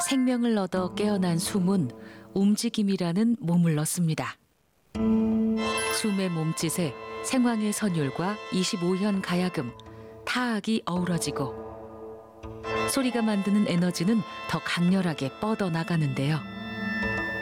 생명을 얻어 깨어난 숨은 움직임이라는 몸을 넣습니다. 숨의 몸짓에 생황의 선율과 25현 가야금, 타악이 어우러지고 소리가 만드는 에너지는 더 강렬하게 뻗어나가는데요.